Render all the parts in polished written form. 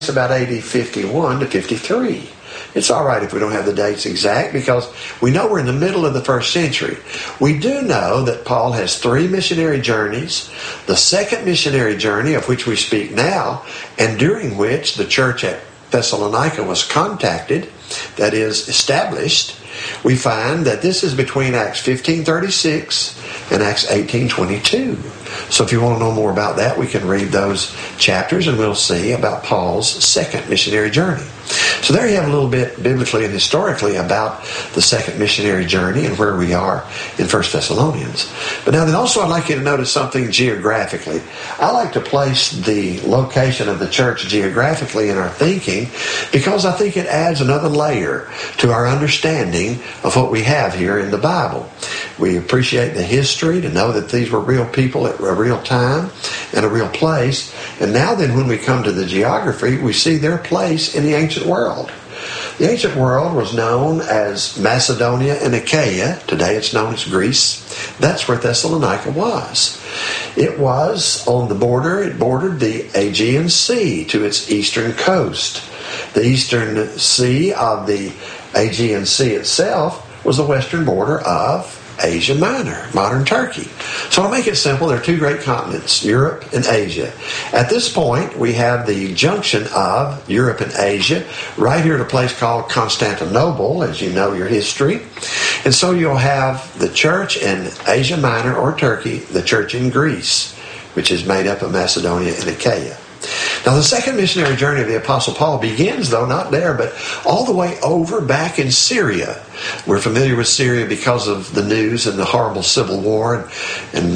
about AD 51 to 53. It's all right if we don't have the dates exact because we know we're in the middle of the first century. We do know that Paul has 3 missionary journeys, the second missionary journey of which we speak now, and during which the church at Thessalonica was contacted, that is, established. We find that this is between Acts 15:36 and Acts 18:22. So if you want to know more about that, we can read those chapters and we'll see about Paul's second missionary journey. So there you have a little bit biblically and historically about the second missionary journey and where we are in 1 Thessalonians. But now then also I'd like you to notice something geographically. I like to place the location of the church geographically in our thinking because I think it adds another layer to our understanding of what we have here in the Bible. We appreciate the history to know that these were real people at a real time and a real place. And now then when we come to the geography, we see their place in the ancient world. The ancient world was known as Macedonia and Achaia. Today it's known as Greece. That's where Thessalonica was. It was on the border. It bordered the Aegean Sea to its eastern coast. The eastern sea of the Aegean Sea itself was the western border of Asia Minor, modern Turkey. So to make it simple, there are 2 great continents, Europe and Asia. At this point, we have the junction of Europe and Asia right here at a place called Constantinople, as you know your history. And so you'll have the church in Asia Minor or Turkey, the church in Greece, which is made up of Macedonia and Achaia. Now the second missionary journey of the Apostle Paul begins, though, not there, but all the way over back in Syria. We're familiar with Syria because of the news and the horrible civil war and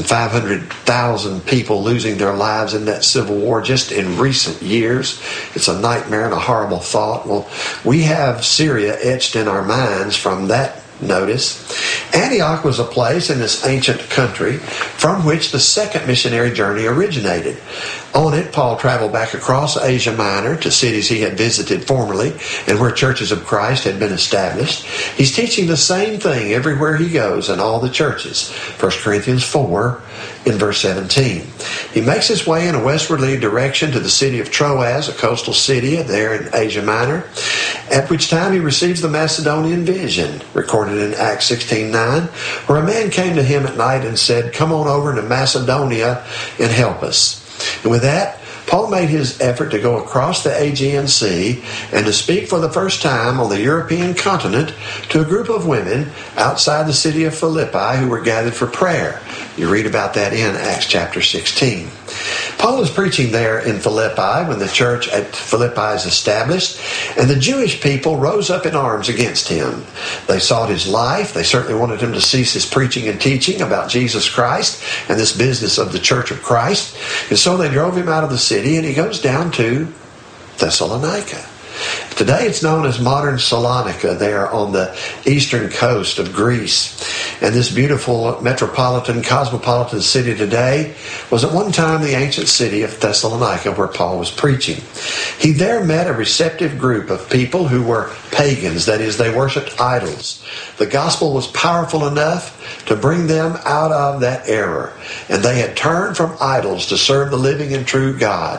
500,000 people losing their lives in that civil war just in recent years. It's a nightmare and a horrible thought. Well, we have Syria etched in our minds from that notice. Antioch was a place in this ancient country from which the second missionary journey originated. On it, Paul traveled back across Asia Minor to cities he had visited formerly and where churches of Christ had been established. He's teaching the same thing everywhere he goes in all the churches. 1 Corinthians 4 in verse 17. He makes his way in a westwardly direction to the city of Troas, a coastal city there in Asia Minor, at which time he receives the Macedonian vision, recorded in Acts 16:9, where a man came to him at night and said, "Come on over to Macedonia and help us." And with that, Paul made his effort to go across the Aegean Sea and to speak for the first time on the European continent to a group of women outside the city of Philippi who were gathered for prayer. You read about that in Acts chapter 16. Paul is preaching there in Philippi when the church at Philippi is established, and the Jewish people rose up in arms against him. They sought his life. They certainly wanted him to cease his preaching and teaching about Jesus Christ and this business of the Church of Christ. And so they drove him out of the city, and he goes down to Thessalonica. Today it's known as modern Salonika there on the eastern coast of Greece. And this beautiful metropolitan, cosmopolitan city today was at one time the ancient city of Thessalonica where Paul was preaching. He there met a receptive group of people who were pagans, that is, they worshipped idols. The gospel was powerful enough to bring them out of that error, and they had turned from idols to serve the living and true God.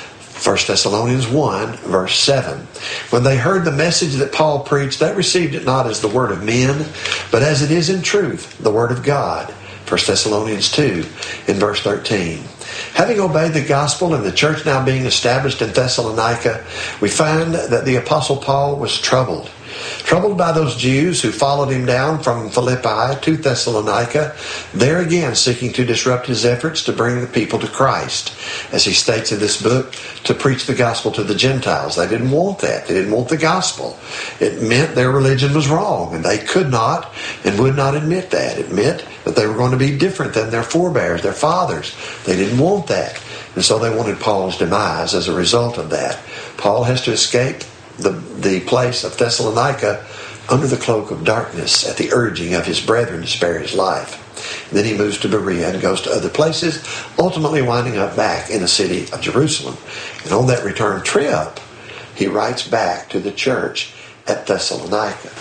1 Thessalonians 1, verse 7. When they heard the message that Paul preached, they received it not as the word of men, but as it is in truth, the word of God. 1 Thessalonians 2, in verse 13. Having obeyed the gospel and the church now being established in Thessalonica, we find that the Apostle Paul was troubled. Troubled by those Jews who followed him down from Philippi to Thessalonica, there again seeking to disrupt his efforts to bring the people to Christ. As he states in this book, to preach the gospel to the Gentiles. They didn't want that. They didn't want the gospel. It meant their religion was wrong, and they could not and would not admit that. It meant that they were going to be different than their forebears, their fathers. They didn't want that. And so they wanted Paul's demise as a result of that. Paul has to escape the place of Thessalonica under the cloak of darkness at the urging of his brethren to spare his life. And then he moves to Berea and goes to other places, ultimately winding up back in the city of Jerusalem. And on that return trip, he writes back to the church at Thessalonica.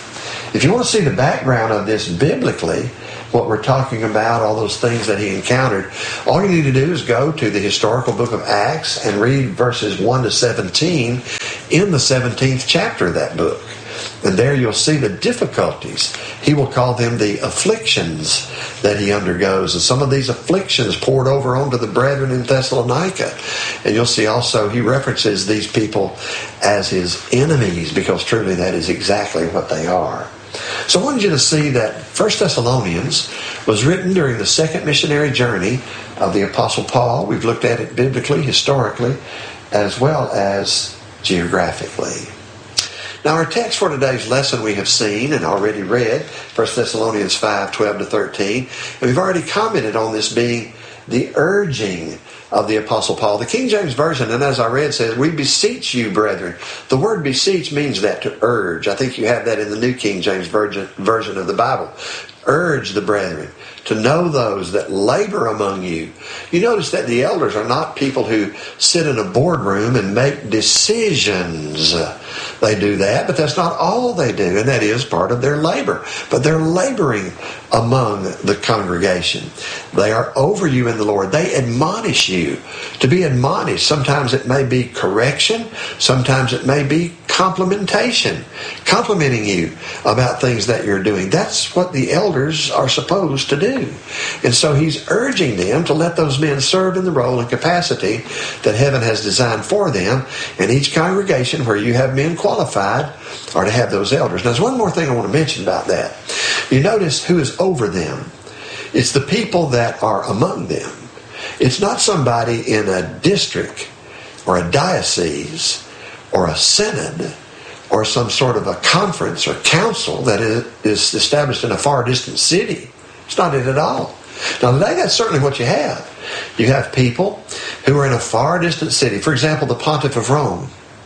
If you want to see the background of this biblically, what we're talking about, all those things that he encountered, all you need to do is go to the historical book of Acts and read verses 1 to 17 in the 17th chapter of that book. And there you'll see the difficulties. He will call them the afflictions that he undergoes. And some of these afflictions poured over onto the brethren in Thessalonica. And you'll see also he references these people as his enemies, because truly that is exactly what they are. So I wanted you to see that 1 Thessalonians was written during the second missionary journey of the Apostle Paul. We've looked at it biblically, historically, as well as geographically. Now our text for today's lesson we have seen and already read, 1 Thessalonians 5, 12 to 13. And we've already commented on this being the urging of the Apostle Paul. The King James Version, and as I read, says, "We beseech you, brethren." The word beseech means that, to urge. I think you have that in the New King James Version of the Bible. Urge the brethren to know those that labor among you. You notice that the elders are not people who sit in a boardroom and make decisions. They do that, but that's not all they do, and that is part of their labor. But they're laboring among the congregation. They are over you in the Lord. They admonish you. To be admonished, sometimes it may be correction, sometimes it may be complimentation, complimenting you about things that you're doing. That's what the elders are supposed to do. And so he's urging them to let those men serve in the role and capacity that heaven has designed for them. And each congregation where you have men qualified are to have those elders. Now, there's one more thing I want to mention about that. You notice who is over them. It's the people that are among them. It's not somebody in a district or a diocese or a synod or some sort of a conference or council that is established in a far distant city. It's not it at all. Now today that's certainly what you have. You have people who are in a far distant city. For example, the Pontiff of Rome.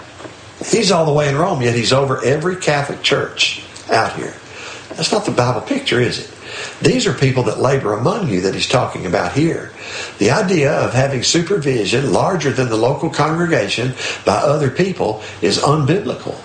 He's all the way in Rome, yet he's over every Catholic church out here. That's not the Bible picture, is it? These are people that labor among you that he's talking about here. The idea of having supervision larger than the local congregation by other people is unbiblical.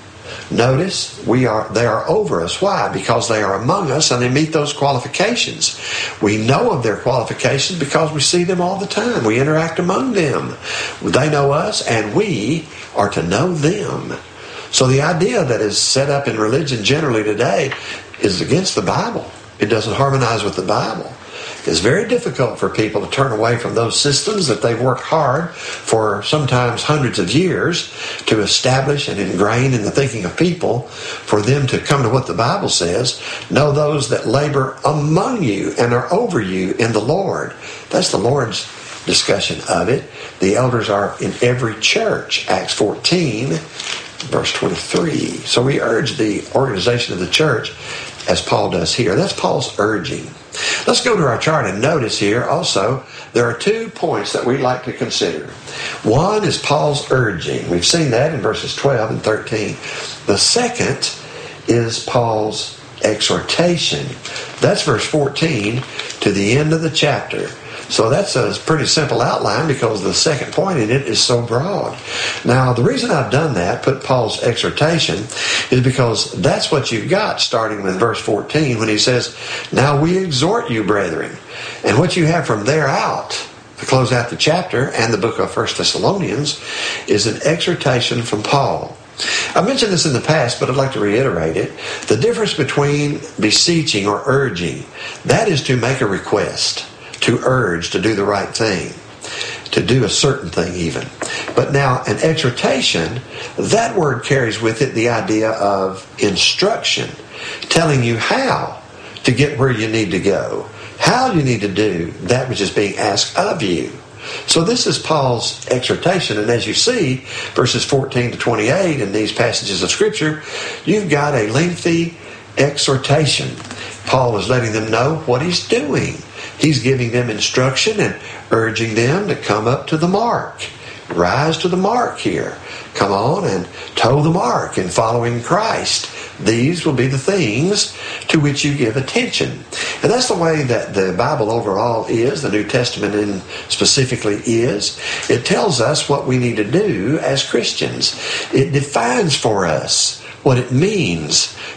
Notice they are over us. Why? Because they are among us and they meet those qualifications. We know of their qualifications because we see them all the time. We interact among them. They know us and we are to know them. So the idea that is set up in religion generally today is against the Bible. It doesn't harmonize with the Bible. It's very difficult for people to turn away from those systems that they've worked hard for sometimes hundreds of years to establish and ingrain in the thinking of people, for them to come to what the Bible says. Know those that labor among you and are over you in the Lord. That's the Lord's discussion of it. The elders are in every church. Acts 14, verse 23. So we urge the organization of the church as Paul does here. That's Paul's urging. Let's go to our chart and notice here also there are 2 points that we'd like to consider. One is Paul's urging. We've seen that in verses 12 and 13. The second is Paul's exhortation. That's verse 14 to the end of the chapter. So that's a pretty simple outline because the second point in it is so broad. Now, the reason I've done that, put Paul's exhortation, is because that's what you've got starting with verse 14 when he says, "Now we exhort you, brethren." And what you have from there out, to close out the chapter and the book of 1 Thessalonians, is an exhortation from Paul. I've mentioned this in the past, but I'd like to reiterate it. The difference between beseeching or urging, that is to make a request, to urge, to do the right thing, to do a certain thing even. But now an exhortation, that word carries with it the idea of instruction, telling you how to get where you need to go, how you need to do that which is being asked of you. So this is Paul's exhortation, and as you see, verses 14 to 28 in these passages of Scripture, you've got a lengthy exhortation. Paul is letting them know what he's doing. He's giving them instruction and urging them to come up to the mark. Rise to the mark here. Come on and toe the mark in following Christ. These will be the things to which you give attention. And that's the way that the Bible overall is, the New Testament specifically is. It tells us what we need to do as Christians. It defines for us what it means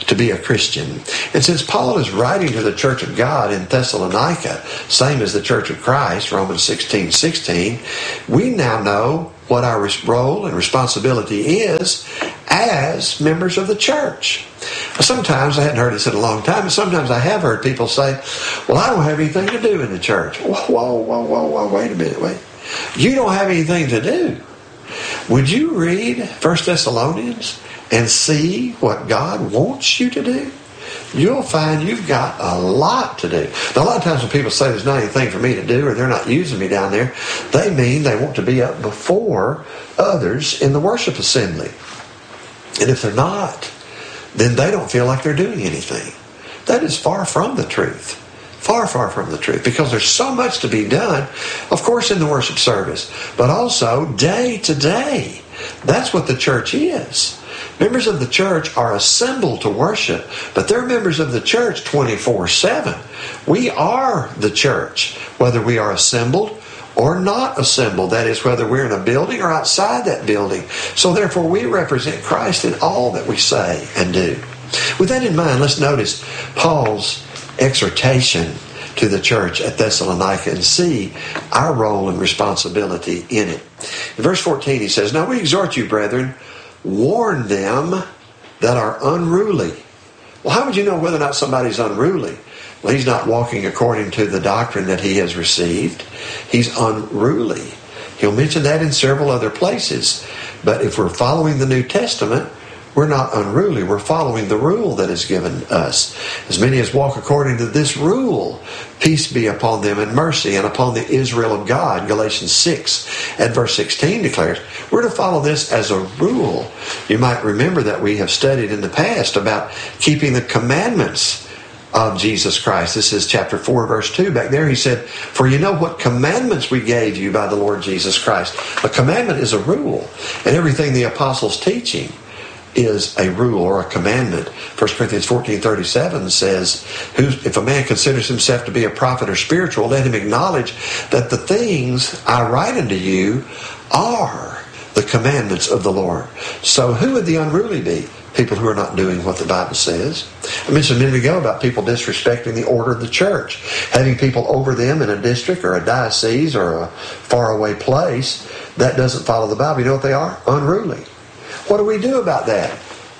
to be a Christian. And since Paul is writing to the church of God in Thessalonica, same as the church of Christ, Romans 16:16, we now know what our role and responsibility is as members of the church. Sometimes, I hadn't heard this in a long time, but sometimes I have heard people say, well, I don't have anything to do in the church. Whoa, wait a minute, wait. You don't have anything to do. Would you read 1 Thessalonians and see what God wants you to do? You'll find you've got a lot to do. Now, a lot of times when people say there's not anything for me to do or they're not using me down there, they mean they want to be up before others in the worship assembly. And if they're not, then they don't feel like they're doing anything. That is far from the truth. Far, far from the truth. Because there's so much to be done, of course, in the worship service, but also day to day. That's what the church is. Members of the church are assembled to worship, but they're members of the church 24/7. We are the church, whether we are assembled or not assembled. That is, whether we're in a building or outside that building. So therefore, we represent Christ in all that we say and do. With that in mind, let's notice Paul's exhortation to the church at Thessalonica and see our role and responsibility in it. In verse 14, he says, "Now we exhort you, brethren, warn them that are unruly." Well, how would you know whether or not somebody's unruly? Well, he's not walking according to the doctrine that he has received. He's unruly. He'll mention that in several other places. But if we're following the New Testament, we're not unruly. We're following the rule that is given us. As many as walk according to this rule, peace be upon them and mercy and upon the Israel of God. Galatians 6 and verse 16 declares, we're to follow this as a rule. You might remember that we have studied in the past about keeping the commandments of Jesus Christ. This is chapter 4, verse 2. Back there he said, "For you know what commandments we gave you by the Lord Jesus Christ." A commandment is a rule, and everything the apostles' teaching is a rule or a commandment. 1 Corinthians 14:37 says, if a man considers himself to be a prophet or spiritual, let him acknowledge that the things I write unto you are the commandments of the Lord. So who would the unruly be? People who are not doing what the Bible says. I mentioned a minute ago about people disrespecting the order of the church, having people over them in a district or a diocese or a faraway place. That doesn't follow the Bible. You know what they are? Unruly. What do we do about that?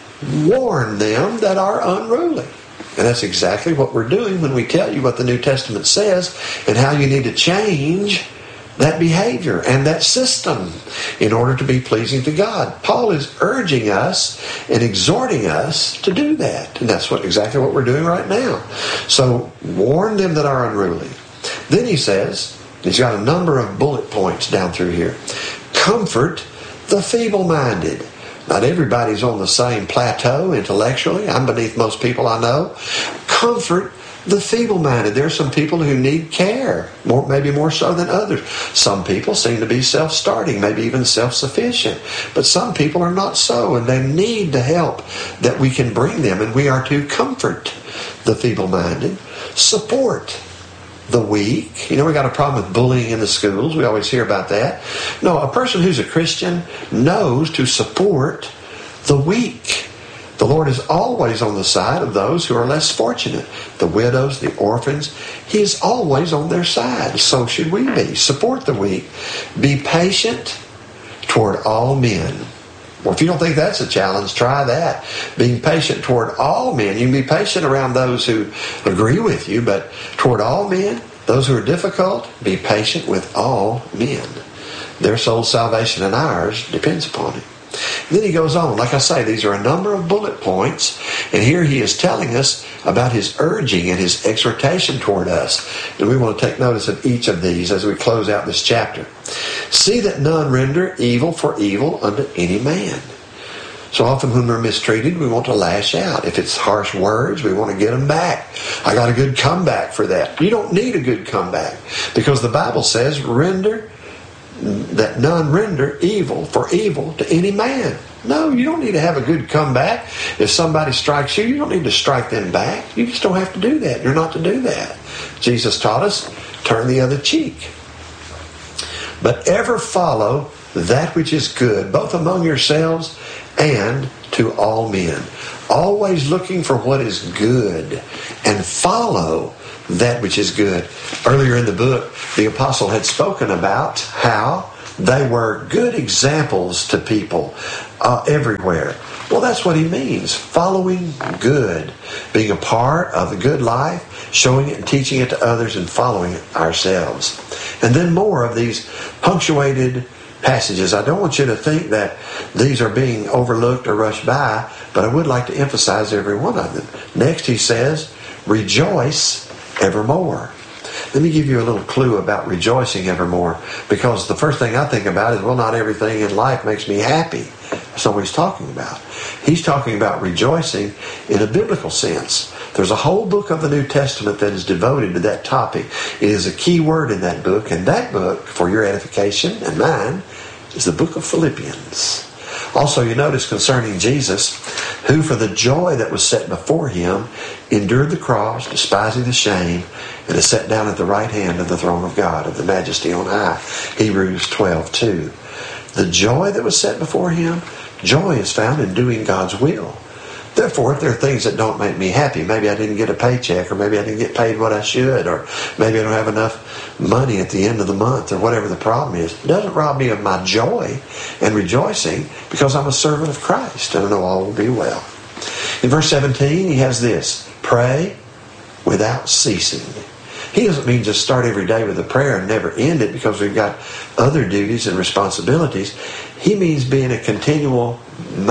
Warn them that are unruly. And that's exactly what we're doing when we tell you what the New Testament says and how you need to change that behavior and that system in order to be pleasing to God. Paul is urging us and exhorting us to do that. And that's exactly what we're doing right now. So warn them that are unruly. Then he says, he's got a number of bullet points down through here. Comfort the feeble-minded. Not everybody's on the same plateau intellectually. I'm beneath most people I know. Comfort the feeble-minded. There are some people who need care, maybe more so than others. Some people seem to be self-starting, maybe even self-sufficient. But some people are not so, and they need the help that we can bring them, and we are to comfort the feeble-minded, support the weak. You know, we got a problem with bullying in the schools. We always hear about that. No, a person who's a Christian knows to support the weak. The Lord is always on the side of those who are less fortunate. The widows, the orphans. He is always on their side. So should we be. Support the weak. Be patient toward all men. Well, if you don't think that's a challenge, try that. Being patient toward all men. You can be patient around those who agree with you, but toward all men, those who are difficult, be patient with all men. Their soul's salvation and ours depends upon it. Then he goes on. Like I say, these are a number of bullet points, and here he is telling us about his urging and his exhortation toward us. And we want to take notice of each of these as we close out this chapter. See that none render evil for evil unto any man. So often when we're mistreated, we want to lash out. If it's harsh words, we want to get them back. I got a good comeback for that. You don't need a good comeback, because the Bible says, that none render evil for evil to any man. No, you don't need to have a good comeback. If somebody strikes you, you don't need to strike them back. You just don't have to do that. You're not to do that. Jesus taught us, turn the other cheek. But ever follow that which is good, both among yourselves and to all men. Always looking for what is good and follow that which is good. Earlier in the book, the apostle had spoken about how they were good examples to people everywhere. Well, that's what he means. Following good. Being a part of the good life, showing it and teaching it to others, and following it ourselves. And then more of these punctuated passages. I don't want you to think that these are being overlooked or rushed by, but I would like to emphasize every one of them. Next he says, rejoice evermore. Let me give you a little clue about rejoicing evermore, because the first thing I think about is, well, not everything in life makes me happy. That's not what he's talking about. He's talking about rejoicing in a biblical sense. There's a whole book of the New Testament that is devoted to that topic. It is a key word in that book, and that book, for your edification and mine, is the book of Philippians. Also, you notice concerning Jesus, who for the joy that was set before him endured the cross, despising the shame, and is set down at the right hand of the throne of God, of the majesty on high. Hebrews 12:2. The joy that was set before him, joy is found in doing God's will. Therefore, if there are things that don't make me happy, maybe I didn't get a paycheck, or maybe I didn't get paid what I should, or maybe I don't have enough money at the end of the month, or whatever the problem is, it doesn't rob me of my joy and rejoicing, because I'm a servant of Christ, and I know all will be well. In verse 17, he has this: pray without ceasing. He doesn't mean just start every day with a prayer and never end it because we've got other duties and responsibilities. He means being a continual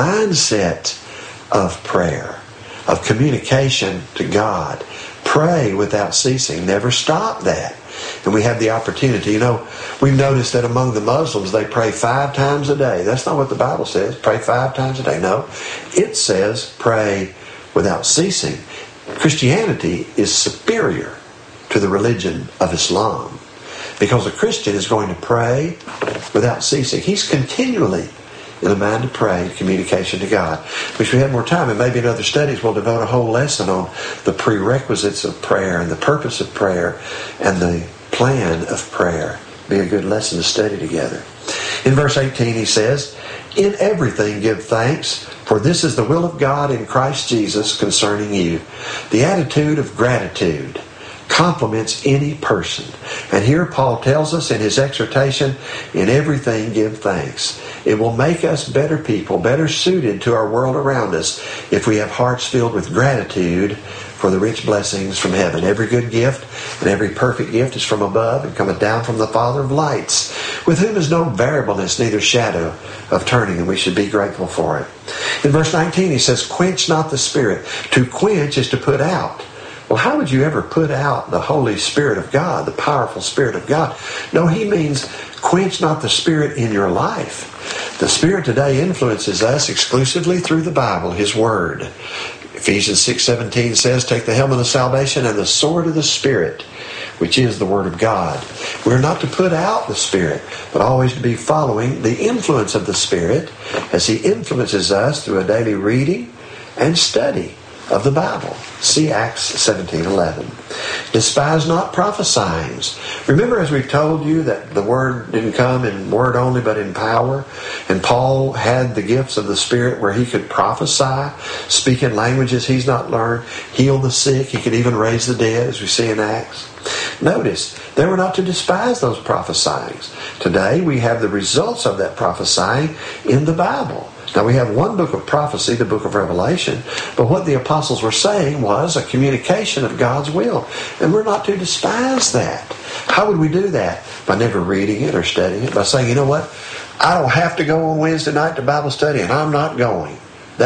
mindset of prayer, of communication to God. Pray without ceasing. Never stop that. And we have the opportunity. You know, we've noticed that among the Muslims, they pray 5 times a day. That's not what the Bible says. Pray 5 times a day. No, it says pray without ceasing. Christianity is superior to the religion of Islam, because a Christian is going to pray without ceasing. He's continually in a mind to pray, communication to God. Wish we had more time, and maybe in other studies we'll devote a whole lesson on the prerequisites of prayer and the purpose of prayer and the plan of prayer. Be a good lesson to study together. In verse 18 he says, in everything give thanks, for this is the will of God in Christ Jesus concerning you. The attitude of gratitude compliments any person. And here Paul tells us in his exhortation, in everything give thanks. It will make us better people, better suited to our world around us, if we have hearts filled with gratitude for the rich blessings from heaven. Every good gift and every perfect gift is from above and cometh down from the Father of lights, with whom is no variableness, neither shadow of turning, and we should be grateful for it. In verse 19 he says, quench not the Spirit. To quench is to put out. Well, how would you ever put out the Holy Spirit of God, the powerful Spirit of God? No, he means quench not the Spirit in your life. The Spirit today influences us exclusively through the Bible, his Word. Ephesians 6:17 says, take the helmet of salvation and the sword of the Spirit, which is the Word of God. We're not to put out the Spirit, but always to be following the influence of the Spirit as he influences us through a daily reading and study of the Bible. See Acts 17:11. Despise not prophesying. Remember, as we've told you, that the Word didn't come in word only, but in power. And Paul had the gifts of the Spirit where he could prophesy, speak in languages he's not learned, heal the sick. He could even raise the dead, as we see in Acts. Notice, they were not to despise those prophesyings. Today, we have the results of that prophesying in the Bible. Now, we have one book of prophecy, the book of Revelation, but what the apostles were saying was a communication of God's will. And we're not to despise that. How would we do that? By never reading it or studying it, by saying, you know what, I don't have to go on Wednesday night to Bible study, and I'm not going.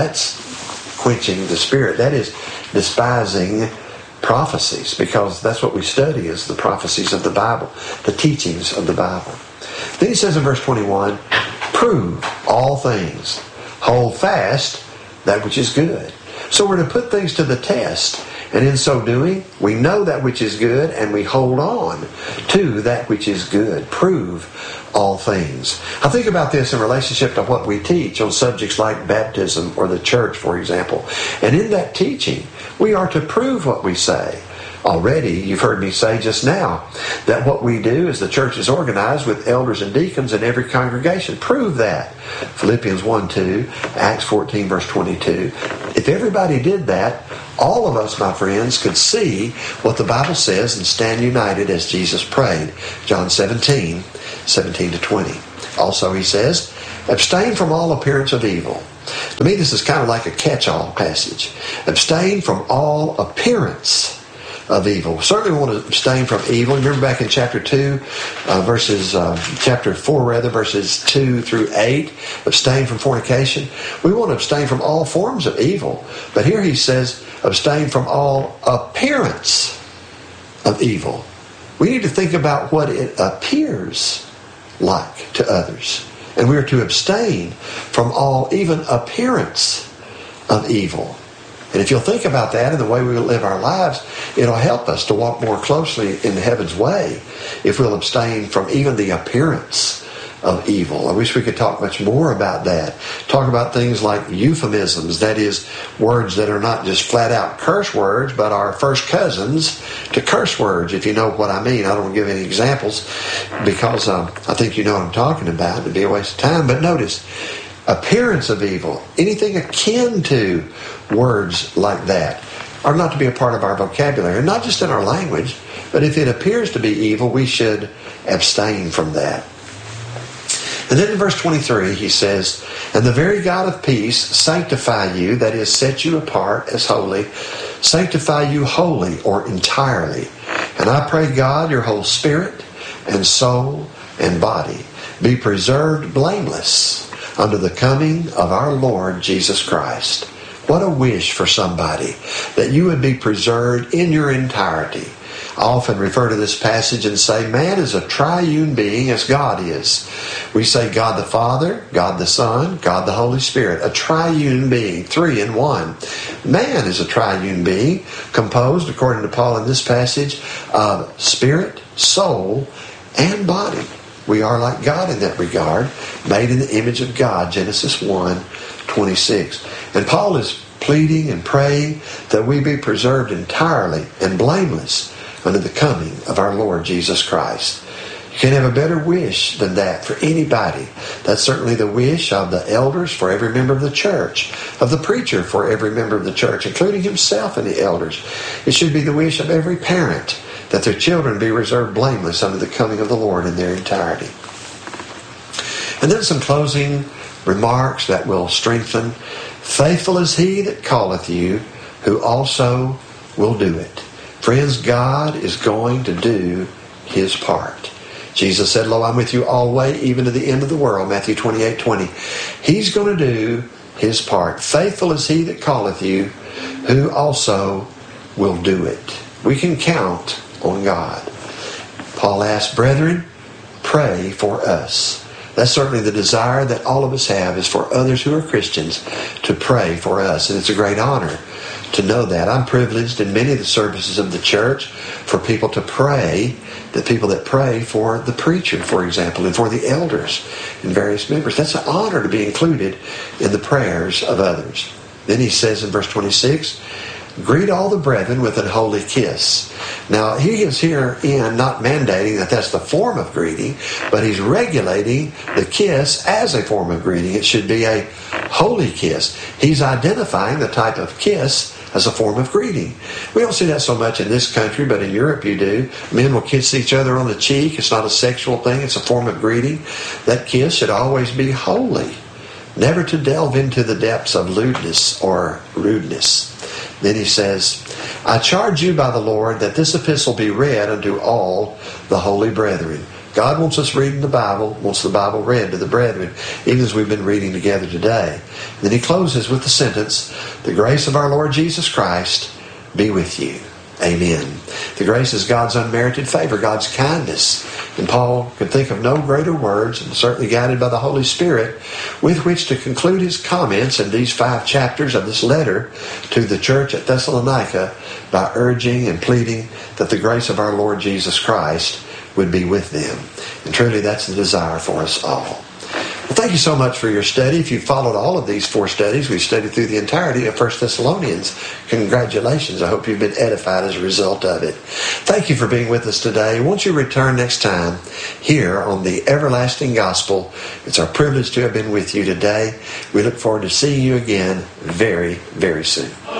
That's quenching the Spirit. That is despising prophecies, because that's what we study, is the prophecies of the Bible, the teachings of the Bible. Then he says in verse 21, prove all things. Hold fast that which is good. So we're to put things to the test, and in so doing, we know that which is good, and we hold on to that which is good. Prove all things. I think about this in relationship to what we teach on subjects like baptism or the church, for example. And in that teaching, we are to prove what we say. Already, you've heard me say just now that what we do is the church is organized with elders and deacons in every congregation. Prove that. Philippians 1:2, Acts 14, verse 22. If everybody did that, all of us, my friends, could see what the Bible says and stand united as Jesus prayed. John 17 to 20. Also, he says, abstain from all appearance of evil. To me, this is kind of like a catch-all passage. Abstain from all appearance of evil. We certainly want to abstain from evil. Remember back in chapter 4, verses 2 through 8, abstain from fornication. We want to abstain from all forms of evil. But here he says, abstain from all appearance of evil. We need to think about what it appears like to others. And we are to abstain from all even appearance of evil. And if you'll think about that and the way we live our lives, it'll help us to walk more closely in heaven's way if we'll abstain from even the appearance of evil. I wish we could talk much more about that. Talk about things like euphemisms, that is, words that are not just flat out curse words, but are first cousins to curse words, if you know what I mean. I don't want to give any examples because I think you know what I'm talking about. It'd be a waste of time. But notice, appearance of evil, anything akin to words like that, are not to be a part of our vocabulary, and not just in our language, but if it appears to be evil, we should abstain from that. And then in verse 23, he says, and the very God of peace sanctify you, that is, set you apart as holy, sanctify you wholly or entirely. And I pray God, your whole spirit and soul and body be preserved blameless unto the coming of our Lord Jesus Christ. What a wish for somebody, that you would be preserved in your entirety. I often refer to this passage and say, man is a triune being as God is. We say God the Father, God the Son, God the Holy Spirit. A triune being, 3 in 1. Man is a triune being, composed, according to Paul in this passage, of spirit, soul, and body. We are like God in that regard, made in the image of God, Genesis 1:26. And Paul is pleading and praying that we be preserved entirely and blameless unto the coming of our Lord Jesus Christ. You can't have a better wish than that for anybody. That's certainly the wish of the elders for every member of the church, of the preacher for every member of the church, including himself and the elders. It should be the wish of every parent that their children be reserved blameless unto the coming of the Lord in their entirety. And then some closing remarks that will strengthen. Faithful is he that calleth you, who also will do it. Friends, God is going to do his part. Jesus said, lo, I'm with you always, even to the end of the world, Matthew 28:20. He's going to do his part. Faithful is he that calleth you, who also will do it. We can count on God. Paul asked, brethren, pray for us. That's certainly the desire that all of us have, is for others who are Christians to pray for us. And it's a great honor to know that. I'm privileged in many of the services of the church for people to pray, the people that pray for the preacher, for example, and for the elders and various members. That's an honor to be included in the prayers of others. Then he says in verse 26, greet all the brethren with an holy kiss. Now, he is herein not mandating that that's the form of greeting, but he's regulating the kiss as a form of greeting. It should be a holy kiss. He's identifying the type of kiss as a form of greeting. We don't see that so much in this country, but in Europe you do. Men will kiss each other on the cheek. It's not a sexual thing. It's a form of greeting. That kiss should always be holy, never to delve into the depths of lewdness or rudeness. Then he says, I charge you by the Lord that this epistle be read unto all the holy brethren. God wants us reading the Bible, wants the Bible read to the brethren, even as we've been reading together today. And then he closes with the sentence, the grace of our Lord Jesus Christ be with you. Amen. The grace is God's unmerited favor, God's kindness. And Paul could think of no greater words, and certainly guided by the Holy Spirit, with which to conclude his comments in these 5 chapters of this letter to the church at Thessalonica by urging and pleading that the grace of our Lord Jesus Christ would be with them. And truly that's the desire for us all. Well, thank you so much for your study. If you followed all of these 4 studies, we've studied through the entirety of 1 Thessalonians. Congratulations. I hope you've been edified as a result of it. Thank you for being with us today. Won't you return next time here on the Everlasting Gospel? It's our privilege to have been with you today. We look forward to seeing you again very, very soon.